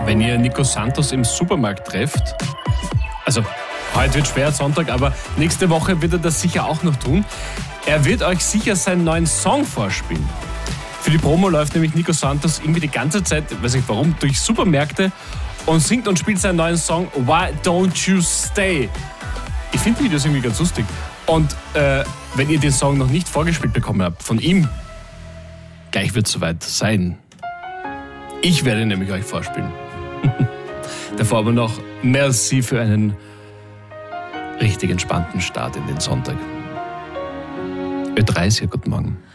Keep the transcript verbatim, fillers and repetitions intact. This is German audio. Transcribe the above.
wenn ihr Nico Santos im Supermarkt trefft, also heute wird schwer, Sonntag, aber nächste Woche wird er das sicher auch noch tun. Er wird euch sicher seinen neuen Song vorspielen. Für die Promo läuft nämlich Nico Santos irgendwie die ganze Zeit, weiß nicht warum, durch Supermärkte und singt und spielt seinen neuen Song Why Don't You Stay. Ich finde die Videos irgendwie ganz lustig. Und äh, wenn ihr den Song noch nicht vorgespielt bekommen habt von ihm, gleich wird es soweit sein. Ich werde nämlich euch vorspielen. Davor aber noch merci für einen richtig entspannten Start in den Sonntag. Ö drei ist hier, guten Morgen.